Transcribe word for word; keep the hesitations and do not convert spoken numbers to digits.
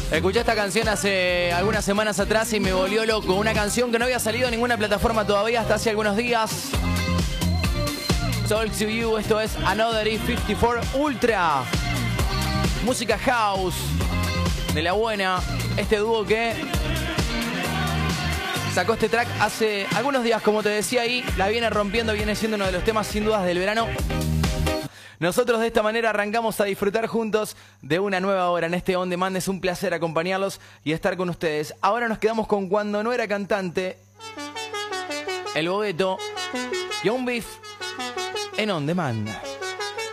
Escuché esta canción hace algunas semanas atrás y me volvió loco. Una canción que no había salido en ninguna plataforma todavía hasta hace algunos días. Talk to You, esto es Another E cincuenta y cuatro Ultra. Música house de la buena. Este dúo que sacó este track hace algunos días, como te decía ahí. La viene rompiendo, viene siendo uno de los temas sin dudas del verano. Nosotros de esta manera arrancamos a disfrutar juntos de una nueva hora en este On Demand. Es un placer acompañarlos y estar con ustedes. Ahora nos quedamos con Cuando no era cantante, El Bogueto y un beef en On Demand.